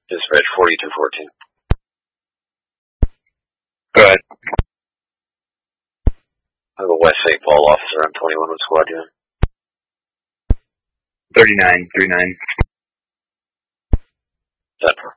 Dispatch 4214. Go ahead. I have a West St. Paul officer on 21. What squad you in? 39. 39. Zephyr.